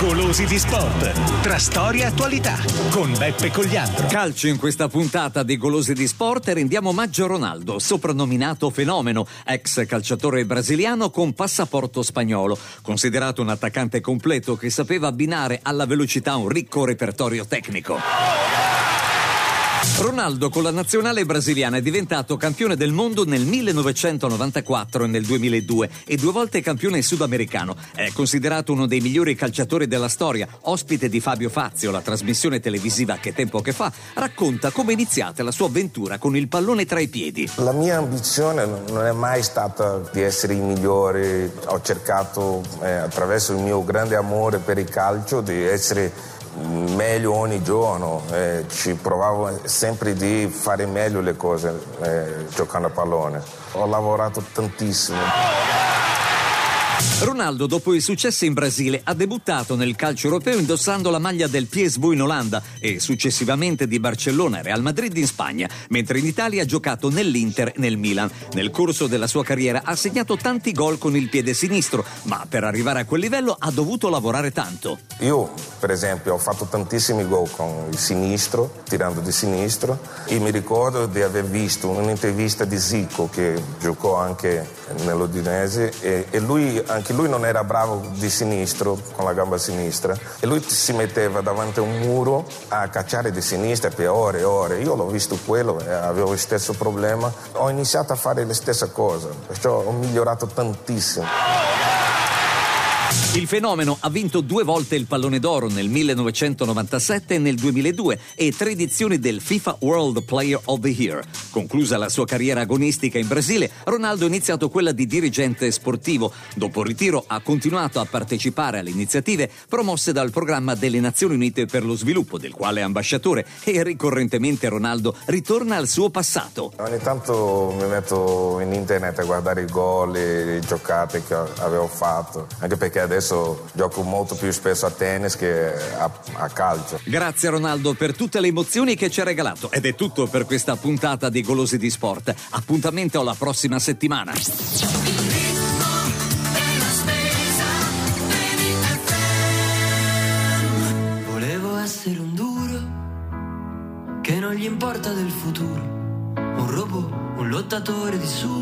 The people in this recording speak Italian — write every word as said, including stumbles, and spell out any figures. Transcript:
Golosi di Sport, tra storia e attualità, con Beppe Cogliandro. Calcio in questa puntata di Golosi di Sport e rendiamo omaggio a Ronaldo, soprannominato Fenomeno, ex calciatore brasiliano con passaporto spagnolo, considerato un attaccante completo che sapeva abbinare alla velocità un ricco repertorio tecnico. Ronaldo con la nazionale brasiliana è diventato campione del mondo nel millenovecentonovantaquattro e nel duemiladue e due volte campione sudamericano. È considerato uno dei migliori calciatori della storia, ospite di Fabio Fazio, la trasmissione televisiva che tempo che fa racconta come è iniziata la sua avventura con il pallone tra i piedi. La mia ambizione non è mai stata di essere il migliore, ho cercato eh, attraverso il mio grande amore per il calcio di essere meglio ogni giorno, eh, ci provavo sempre di fare meglio le cose eh, giocando a pallone. Ho lavorato tantissimo. Ronaldo, dopo il successo in Brasile, ha debuttato nel calcio europeo indossando la maglia del P S V in Olanda e successivamente di Barcellona e Real Madrid in Spagna, mentre in Italia ha giocato nell'Inter e nel Milan. Nel corso della sua carriera ha segnato tanti gol con il piede sinistro, ma per arrivare a quel livello ha dovuto lavorare tanto. Io, per esempio, ho fatto tantissimi gol con il sinistro, tirando di sinistro, e mi ricordo di aver visto un'intervista di Zico, che giocò anche nell'Udinese, e, e lui anche lui non era bravo di sinistro, con la gamba sinistra, e lui si metteva davanti a un muro a cacciare di sinistra per ore e ore. Io l'ho visto quello e avevo il stesso problema. Ho iniziato a fare la stessa cosa, perciò ho migliorato tantissimo. Il Fenomeno ha vinto due volte il Pallone d'Oro nel millenovecentonovantasette e nel duemiladue e tre edizioni del FIFA World Player of the Year. Conclusa la sua carriera agonistica in Brasile, Ronaldo ha iniziato quella di dirigente sportivo. Dopo il ritiro ha continuato a partecipare alle iniziative promosse dal programma delle Nazioni Unite per lo Sviluppo, del quale è ambasciatore, e ricorrentemente Ronaldo ritorna al suo passato. Ogni tanto mi metto in internet a guardare i gol e le giocate che avevo fatto, anche perché adesso gioco molto più spesso a tennis che a, a calcio. Grazie Ronaldo per tutte le emozioni che ci ha regalato. Ed è tutto per questa puntata di Golosi di Sport. Appuntamento alla prossima settimana. Volevo essere un duro che non gli importa del futuro, un robot, un lottatore di su